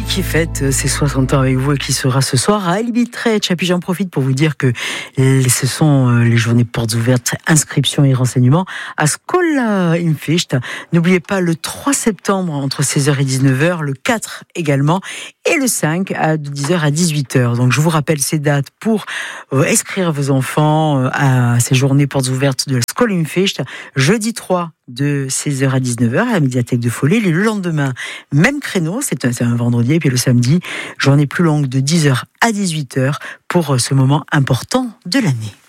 qui fête ses 60 ans avec vous et qui sera ce soir à Elbitrecht. Et puis j'en profite pour vous dire que ce sont les journées portes ouvertes, inscriptions et renseignements à Skola Imficht. N'oubliez pas le 3 septembre entre 16h et 19h, le 4 également, et le 5 de 10h à 18h. Donc je vous rappelle ces dates pour inscrire vos enfants à ces journées portes ouvertes de la Skola Imficht. Jeudi 3 de 16h à 19h à la médiathèque de Follet. Le lendemain, même créneau, c'est un vendredi, et puis le samedi, journée plus longue de 10h à 18h pour ce moment important de l'année.